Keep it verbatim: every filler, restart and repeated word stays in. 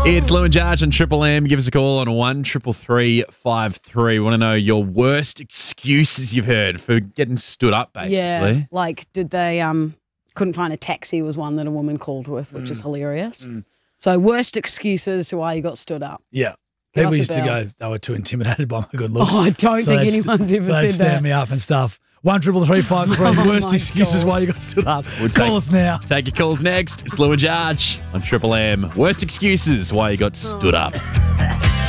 It's Lou and Jarge on Triple M. Give us a call on one triple three five three. Want to know your worst excuses you've heard for getting stood up, basically? Yeah, like did they um couldn't find a taxi was one that a woman called with, which mm. is hilarious. Mm. So worst excuses to why you got stood up. Yeah. Give People used to go, they were too intimidated by my good looks. Oh, I don't so think anyone's ever so said they'd stand that. me up and stuff. One triple three five three. Oh Worst excuses God. why you got stood up. We'll Call take, us now. Take your calls next. It's Lou and Jarge on Triple M. Worst excuses why you got stood up.